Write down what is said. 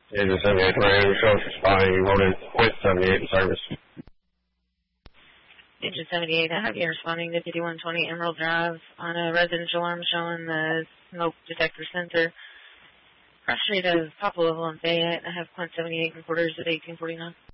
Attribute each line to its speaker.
Speaker 1: Agent 78 radio show responding. You voted with 78 in service.
Speaker 2: Agent 78, I have you responding to 5120 Emerald Drive on a residential alarm showing the smoke detector sensor. Cross street of Poplar Level in Fayette. I have point 78 and quarters at 1849.